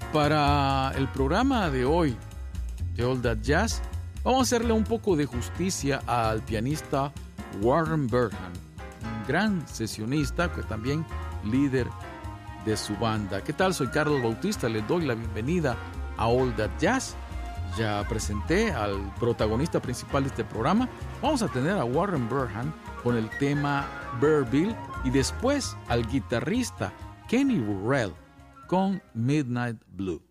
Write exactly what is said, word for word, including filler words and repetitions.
para el programa de hoy de All That Jazz, vamos a hacerle un poco de justicia al pianista Warren Burhan, un gran sesionista que también líder de su banda. ¿Qué tal? Soy Carlos Bautista, les doy la bienvenida a All That Jazz. Ya presenté al protagonista principal de este programa. Vamos a tener a Warren Burhan con el tema Bearville y después al guitarrista Kenny Burrell con Midnight Blue.